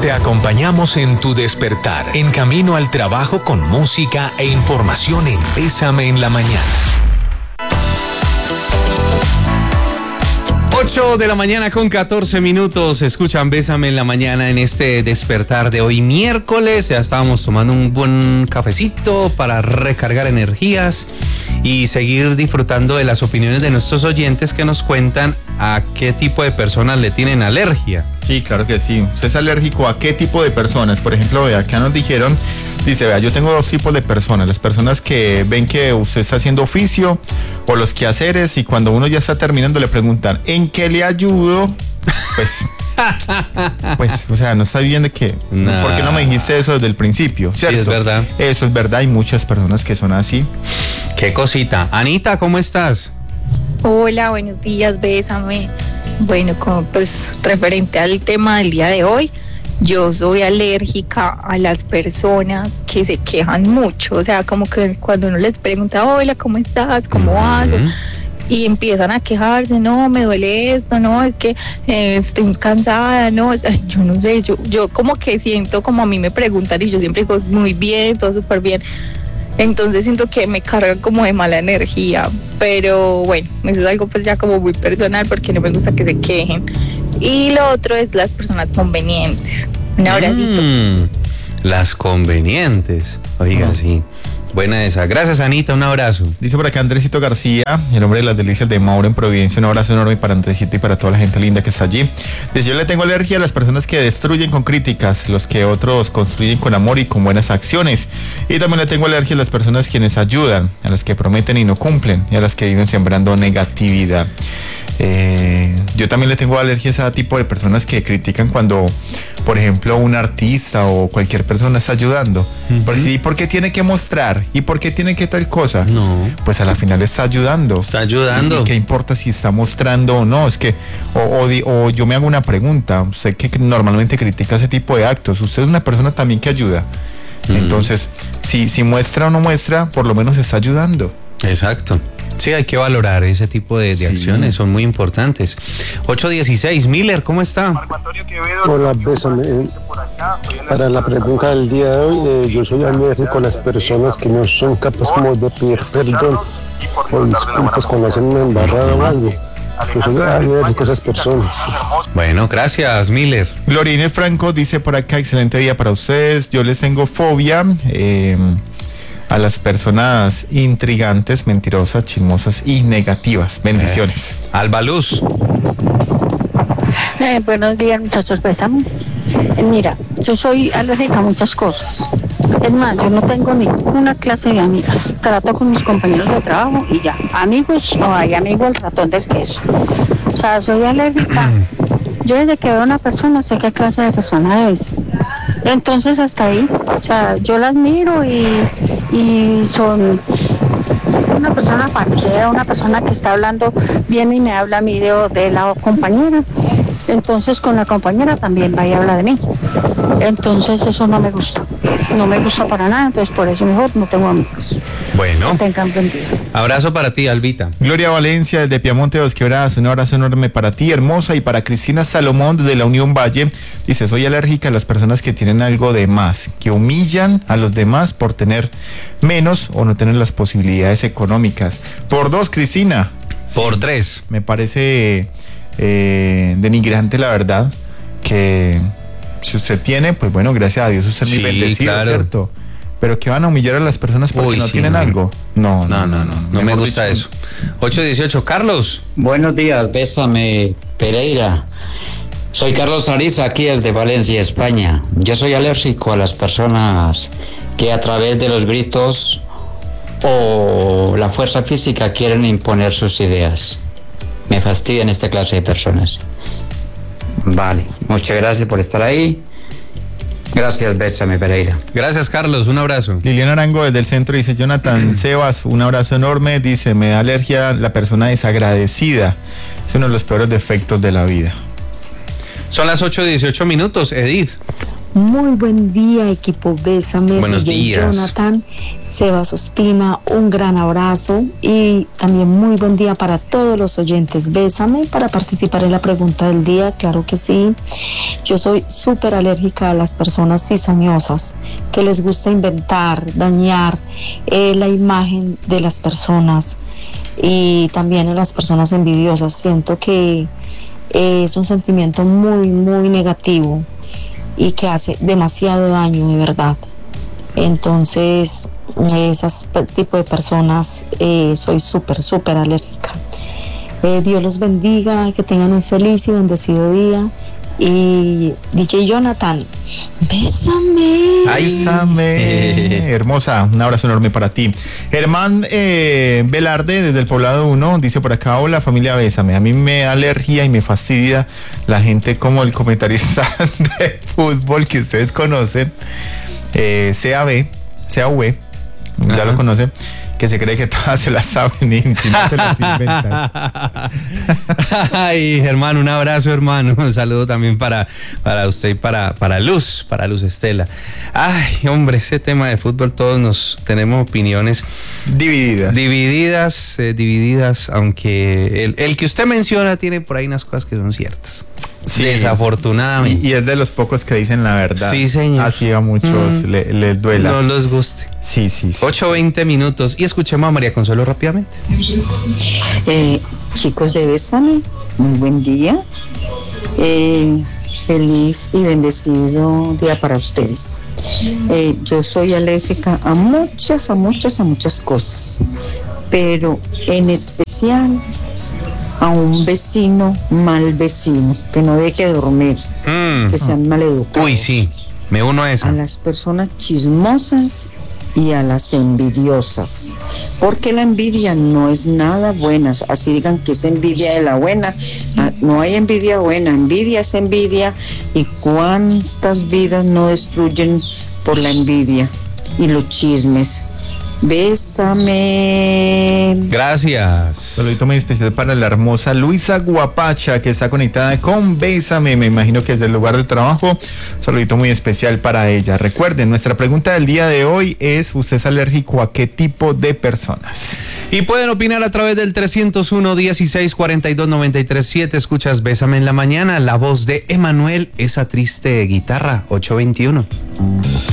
Te acompañamos en tu despertar, en camino al trabajo con música e información en Bésame en la Mañana. 8 de la mañana con 14 minutos. Escuchan Bésame en la Mañana en este despertar de hoy miércoles. Ya estábamos tomando un buen cafecito para recargar energías y seguir disfrutando de las opiniones de nuestros oyentes que nos cuentan a qué tipo de personas le tienen alergia. Sí, claro que sí. ¿Usted es alérgico a qué tipo de personas? Por ejemplo, vea, acá nos dijeron, dice, vea, yo tengo dos tipos de personas. Las personas que ven que usted está haciendo oficio o los quehaceres y cuando uno ya está terminando le preguntan, ¿en qué le ayudo? Pues, o sea, no está bien de que, nah. ¿Por qué no me dijiste eso desde el principio? ¿Cierto? Sí, es verdad. Eso es verdad, hay muchas personas que son así. Qué cosita. Anita, ¿cómo estás? Hola, buenos días, Bésame. Bueno, como pues referente al tema del día de hoy, yo soy alérgica a las personas que se quejan mucho, o sea, como que cuando uno les pregunta, hola, ¿cómo estás? ¿Cómo vas? Y empiezan a quejarse, no, me duele esto, no, es que estoy cansada, no, yo no sé, yo como que siento como a mí me preguntan y yo siempre digo, muy bien, todo súper bien. Entonces siento que me cargan como de mala energía, pero bueno, eso es algo pues ya como muy personal porque no me gusta que se quejen. Y lo otro es las personas convenientes. Un abracito. Las convenientes, oiga, sí. Buena esa. Gracias, Anita, un abrazo. Dice por acá Andresito García, el hombre de las delicias de Mauro en Providencia. Un abrazo enorme para Andresito y para toda la gente linda que está allí. Dice, yo le tengo alergia a las personas que destruyen con críticas, los que otros construyen con amor y con buenas acciones. Y también le tengo alergia a las personas quienes ayudan, a las que prometen y no cumplen, y a las que viven sembrando negatividad. Yo también le tengo alergia a ese tipo de personas que critican cuando, por ejemplo, un artista o cualquier persona está ayudando. ¿Y por qué tiene que mostrar? ¿Y por qué tiene que tal cosa? No. Pues a la final está ayudando. Está ayudando. ¿Y qué importa si está mostrando o no? Es que, o yo me hago una pregunta. Usted que normalmente critica ese tipo de actos, usted es una persona también que ayuda. Entonces, si muestra o no muestra, por lo menos está ayudando. Exacto. Sí, hay que valorar ese tipo de acciones, son muy importantes. 8:16, Miller, ¿cómo está? Hola, Bésame. Para la pregunta del día de hoy, yo soy alérgico a las personas que no son capaces como de pedir perdón por disculpas cuando hacen una embarrada o algo. Yo soy alérgico a esas personas. Bueno, gracias, Miller. Glorine Franco dice por acá, excelente día para ustedes. Yo les tengo fobia a las personas intrigantes, mentirosas, chismosas y negativas. Bendiciones. Alba Luz. Buenos días, muchachos, Bésame. Mira, yo soy alérgica a muchas cosas. Es más, yo no tengo ninguna clase de amigas. Trato con mis compañeros de trabajo y ya. Amigos no hay, amigo el ratón del queso. O sea, soy alérgica. Yo desde que veo a una persona sé qué clase de persona es. Entonces hasta ahí, o sea, yo las miro y son una persona parcial, una persona que está hablando bien y me habla a mí de la compañera. Entonces con la compañera también va y habla de mí. Entonces eso no me gusta para nada, entonces por eso mejor no tengo amigos. Bueno, tengan buen día. Abrazo para ti, Albita. Gloria Valencia desde Piamonte Dos Quebradas, un abrazo enorme para ti, hermosa, y para Cristina Salomón desde la Unión Valle. Dice, soy alérgica a las personas que tienen algo de más, que humillan a los demás por tener menos o no tener las posibilidades económicas. Por dos, Cristina. Por tres. Me parece denigrante, la verdad, que si usted tiene, pues bueno, gracias a Dios usted es muy bendecido, claro. ¿Cierto? Pero que van a humillar a las personas porque no tienen algo. No me gusta eso. 8:18, Carlos. Buenos días, Bésame, Pereira. Soy Carlos Ariza, aquí desde Valencia, España. Yo soy alérgico a las personas que a través de los gritos o la fuerza física quieren imponer sus ideas. Me fastidian esta clase de personas. Vale, muchas gracias por estar ahí. Gracias, Bésame, Pereira. Gracias, Carlos, un abrazo. Liliana Arango desde el centro dice, Jonathan Sebas, un abrazo enorme. Dice, me da alergia la persona desagradecida. Es uno de los peores defectos de la vida. Son las 8:18 minutos, Edith. Muy buen día, equipo Bésame. Buenos días. Jonathan, Sebas Ospina, un gran abrazo y también muy buen día para todos los oyentes. Bésame para participar en la pregunta del día, claro que sí. Yo soy súper alérgica a las personas cizañosas que les gusta inventar, dañar la imagen de las personas y también a las personas envidiosas. Siento que es un sentimiento muy, muy negativo y que hace demasiado daño, de verdad. Entonces, esas tipo de personas soy súper alérgica. Dios los bendiga, que tengan un feliz y bendecido día. Y DJ Jonathan, bésame. Ay, bésame. Hermosa, un abrazo enorme para ti. Germán Velarde, desde el Poblado 1, dice por acá: hola familia, bésame. A mí me da alergia y me fastidia la gente como el comentarista de fútbol que ustedes conocen, CAV, ya lo conocen, que se cree que todas se las saben y si no se las inventan. Ay, hermano, un abrazo, hermano. Un saludo también para usted y para Luz Estela. Ay, hombre, ese tema de fútbol, todos nos tenemos opiniones divididas, aunque el que usted menciona tiene por ahí unas cosas que son ciertas. Sí, desafortunadamente. Y es de los pocos que dicen la verdad. Sí, señor. Así a muchos les duela. No les guste. Sí. 8:20 minutos. Y escuchemos a María Consuelo rápidamente. Chicos de Bésame, muy buen día. Feliz y bendecido día para ustedes. Yo soy alérgica a muchas cosas, pero en especial a un mal vecino, que no deje de dormir, que sean maleducados. Uy, sí, me uno a esa. A las personas chismosas y a las envidiosas, porque la envidia no es nada buena. Así digan que es envidia de la buena, no hay envidia buena, envidia es envidia. Y cuántas vidas no destruyen por la envidia y los chismes. Bésame. Gracias. Saludito muy especial para la hermosa Luisa Guapacha, que está conectada con Bésame, me imagino que es del lugar de trabajo. Saludito muy especial para ella. Recuerden, nuestra pregunta del día de hoy es: ¿usted es alérgico a qué tipo de personas? Y pueden opinar a través del 301-1642-937. Escuchas Bésame en la mañana, la voz de Emanuel, esa triste guitarra. 821.